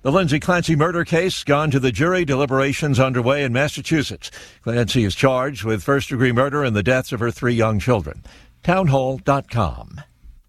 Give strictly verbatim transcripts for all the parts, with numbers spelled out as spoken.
The Lindsay Clancy murder case gone to the jury. Deliberations underway in Massachusetts. Clancy is charged with first-degree murder in the deaths of her three young children. townhall dot com.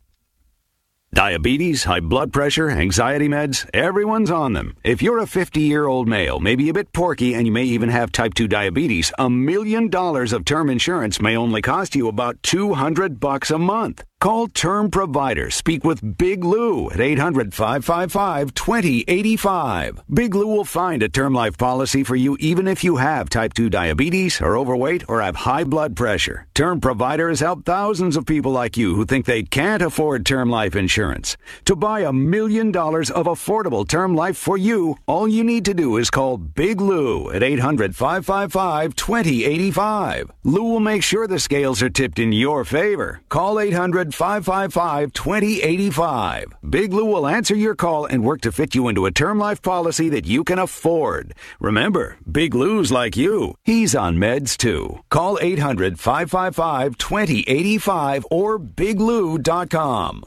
Diabetes, high blood pressure, anxiety meds, everyone's on them. If you're a fifty-year-old male, maybe a bit porky, and you may even have type two diabetes, a million dollars of term insurance may only cost you about two hundred bucks a month. Call Term Provider. Speak with Big Lou at eight hundred, five five five, two zero eight five. Big Lou will find a term life policy for you even if you have type two diabetes, are overweight, or have high blood pressure. Term Provider has helped thousands of people like you who think they can't afford term life insurance. To buy a million dollars of affordable term life for you, all you need to do is call Big Lou at eight hundred, five five five, two zero eight five. Lou will make sure the scales are tipped in your favor. Call eight hundred, five five five, two zero eight five. Big Lou will answer your call and work to fit you into a term life policy that you can afford. Remember, Big Lou's like you. He's on meds too. Call eight hundred, five five five, two zero eight five or big lou dot com.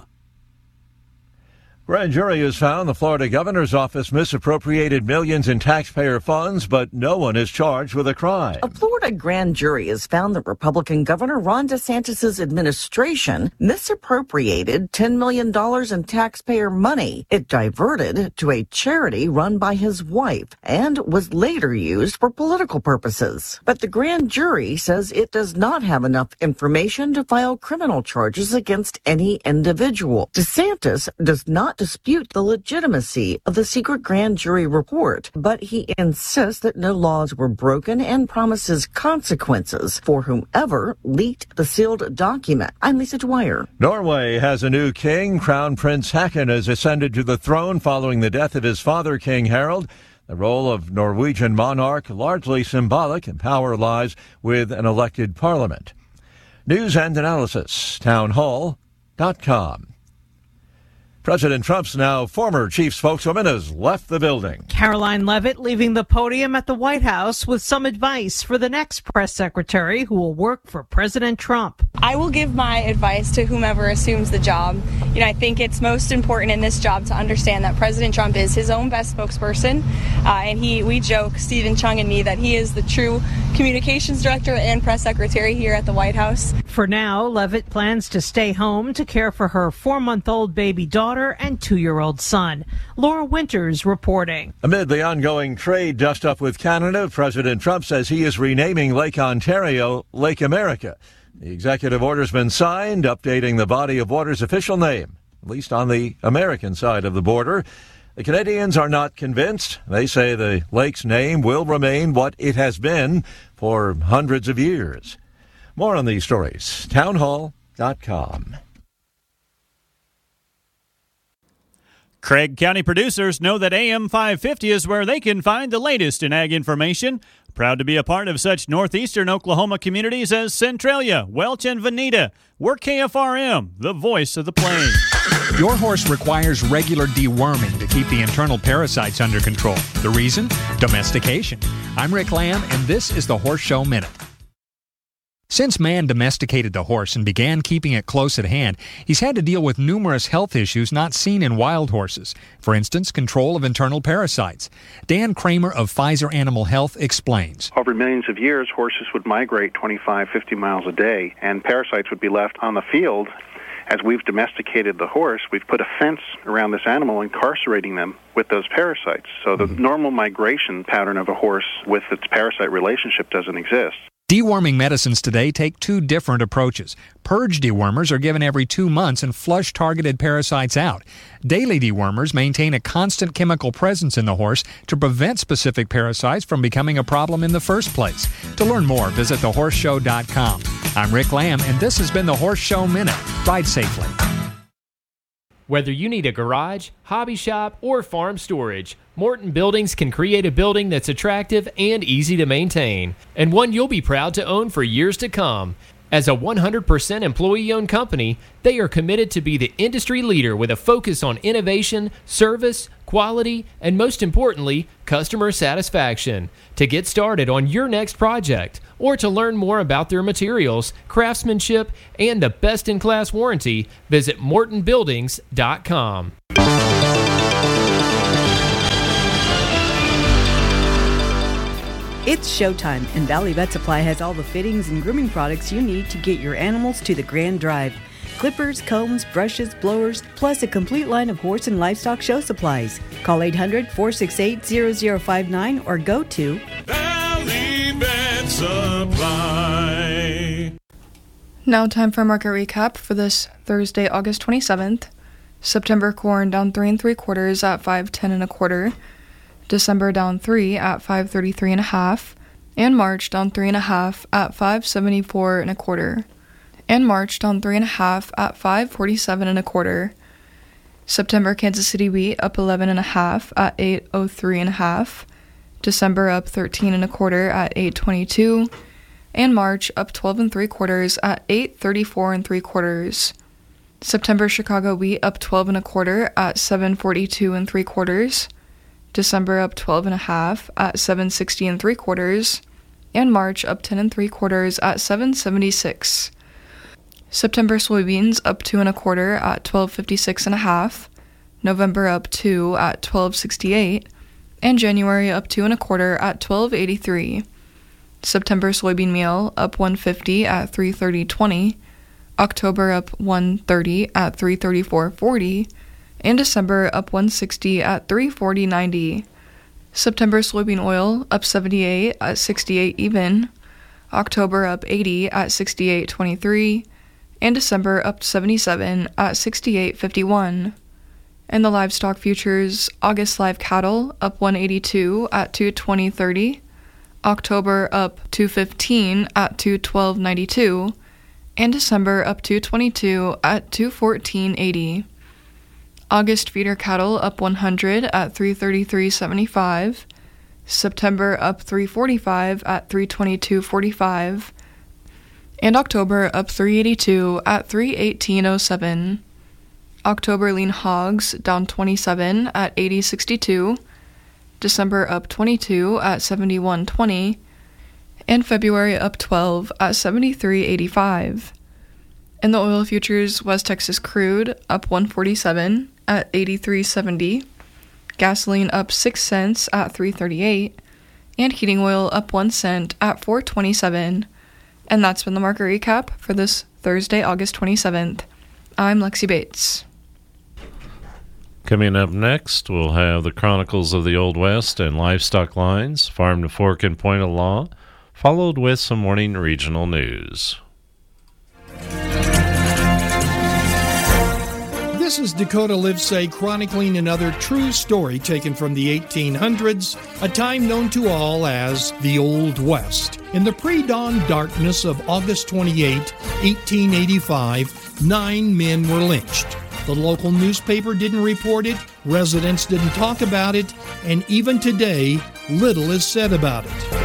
Grand jury has found the Florida governor's office misappropriated millions in taxpayer funds, but no one is charged with a crime. A Florida grand jury has found that Republican Governor Ron DeSantis' administration misappropriated ten million dollars in taxpayer money. It diverted to a charity run by his wife and was later used for political purposes. But the grand jury says it does not have enough information to file criminal charges against any individual. DeSantis does not dispute the legitimacy of the secret grand jury report, but he insists that no laws were broken and promises consequences for whomever leaked the sealed document. I'm Lisa Dwyer. Norway has a new king. Crown Prince Haakon has ascended to the throne following the death of his father, King Harald. The role of Norwegian monarch largely symbolic, and power lies with an elected parliament. News and analysis, townhall dot com. President Trump's now former chief spokeswoman has left the building. Caroline Leavitt leaving the podium at the White House with some advice for the next press secretary who will work for President Trump. I will give my advice to whomever assumes the job. You know, I think it's most important in this job to understand that President Trump is his own best spokesperson. Uh, and he, we joke, Stephen Chung and me, that he is the true communications director and press secretary here at the White House. For now, Leavitt plans to stay home to care for her four-month-old baby daughter and two-year-old son. Laura Winters reporting. Amid the ongoing trade dust-up with Canada, President Trump says he is renaming Lake Ontario Lake America. The executive order's been signed, updating the body of water's official name, at least on the American side of the border. The Canadians are not convinced. They say the lake's name will remain what it has been for hundreds of years. More on these stories, townhall dot com. Craig County producers know that A M five fifty is where they can find the latest in ag information. Proud to be a part of such northeastern Oklahoma communities as Centralia, Welch, and Veneta. We're K F R M, the voice of the plains. Your horse requires regular deworming to keep the internal parasites under control. The reason? Domestication. I'm Rick Lamb, and this is the Horse Show Minute. Since man domesticated the horse and began keeping it close at hand, he's had to deal with numerous health issues not seen in wild horses. For instance, control of internal parasites. Dan Kramer of Pfizer Animal Health explains. Over millions of years, horses would migrate twenty-five, fifty miles a day, and parasites would be left on the field. As we've domesticated the horse, we've put a fence around this animal, incarcerating them with those parasites. So the mm-hmm. normal migration pattern of a horse with its parasite relationship doesn't exist. Deworming medicines today take two different approaches. Purge dewormers are given every two months and flush targeted parasites out. Daily dewormers maintain a constant chemical presence in the horse to prevent specific parasites from becoming a problem in the first place. To learn more, visit the horse show dot com. I'm Rick Lamb, and this has been the Horse Show Minute. Ride safely. Whether you need a garage, hobby shop, or farm storage, Morton Buildings can create a building that's attractive and easy to maintain, and one you'll be proud to own for years to come. As a one hundred percent employee-owned company, they are committed to be the industry leader with a focus on innovation, service, quality, and most importantly, customer satisfaction. To get started on your next project, or to learn more about their materials, craftsmanship, and the best-in-class warranty, visit morton buildings dot com. It's showtime, and Valley Vet Supply has all the fittings and grooming products you need to get your animals to the grand drive. Clippers, combs, brushes, blowers, plus a complete line of horse and livestock show supplies. Call eight hundred, four six eight, zero zero five nine or go to Valley Vet Supply. Now time for a market recap for this Thursday, August twenty-seventh. September corn down three and three quarters at five ten and a quarter. December down three at five thirty-three and a half, and March down three and a half at five seventy-four and a quarter, and March down three and a half at five forty-seven and a quarter. September Kansas City wheat up eleven and a half at eight oh three and a half, December up thirteen and a quarter at eight twenty-two, and March up twelve and three quarters at eight thirty-four and three quarters. September Chicago wheat up twelve and a quarter at seven forty-two and three quarters. December up twelve and a half at seven sixty and three quarters, and March up ten and three quarters at seven seventy-six. September soybeans up two and a quarter at twelve fifty-six and a half, November up two at twelve sixty-eight, and January up two and a quarter at twelve eighty-three. September soybean meal up one fifty at three thirty twenty, October up one thirty at three thirty-four forty, and December up one sixty at three forty ninety. September soybean oil up seventy-eight at sixty-eight even, October up eighty at sixty-eight twenty-three, and December up seventy-seven at sixty-eight fifty-one. And the livestock futures, August live cattle up one eighty-two at two twenty thirty, October up two fifteen at two twelve ninety-two, and December up two twenty-two at two fourteen eighty. August feeder cattle up one hundred at three thirty-three seventy-five, September up three forty-five at three twenty-two forty-five, and October up three eighty-two at three eighteen oh seven. October lean hogs down twenty-seven at eighty sixty-two, December up twenty-two at seventy-one twenty, and February up twelve at seventy-three eighty-five. In the oil futures, West Texas crude up one forty-seven at eighty-three seventy, gasoline up six cents at three thirty-eight, and heating oil up one cent at four twenty-seven. And that's been the market recap for this Thursday, August twenty-seventh. I'm Lexi Bates. Coming up next, we'll have the Chronicles of the Old West and Livestock Lines, Farm to Fork and Point of Law, followed with some morning regional news. This is Dakota Livesay chronicling another true story taken from the eighteen hundreds, a time known to all as the Old West. In the pre-dawn darkness of August twenty-eighth, eighteen eighty-five, nine men were lynched. The local newspaper didn't report it, residents didn't talk about it, and even today, little is said about it.